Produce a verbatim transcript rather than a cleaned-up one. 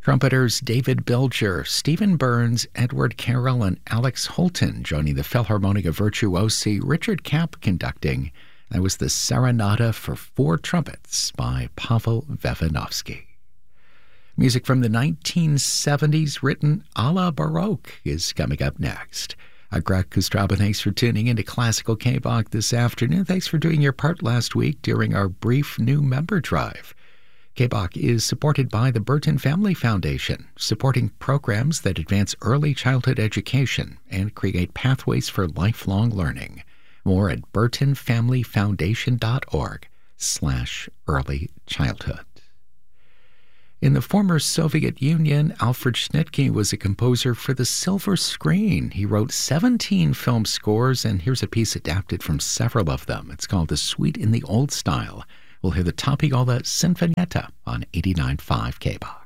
Trumpeters David Bilger, Stephen Burns, Edward Carroll, and Alex Holton joining the Philharmonica Virtuosi, Richard Kapp conducting. That was the Serenata for Four Trumpets by Pavel Vevanovsky. Music from the nineteen seventies written a la Baroque is coming up next. I'm Greg Kostraba. Thanks for tuning into Classical K-Bach this afternoon. Thanks for doing your part last week during our brief new member drive. K-Bach is supported by the Burton Family Foundation, supporting programs that advance early childhood education and create pathways for lifelong learning. More at burtonfamilyfoundation.org slash early childhood. In the former Soviet Union, Alfred Schnitke was a composer for the silver screen. He wrote seventeen film scores, and here's a piece adapted from several of them. It's called The Suite in the Old Style. We'll hear the Tapiola Sinfonietta on eighty-nine point five K-Bach.